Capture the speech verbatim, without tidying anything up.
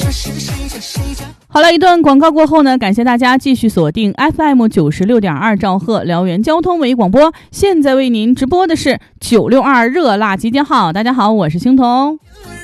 好了，一段广告过后呢，感谢大家继续锁定 F M 九十六点二兆赫辽源交通文艺广播。现在为您直播的是九六二热辣集结号。大家好，我是青铜。